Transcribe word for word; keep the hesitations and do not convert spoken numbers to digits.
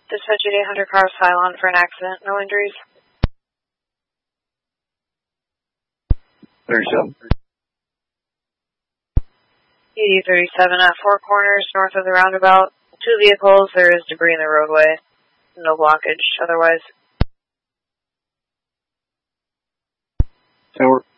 Dispatch eight hundred car Cylon for an accident, no injuries. thirty-seven. E D thirty-seven at Four Corners, north of the roundabout. Two vehicles, there is debris in the roadway. No blockage, otherwise. Tower.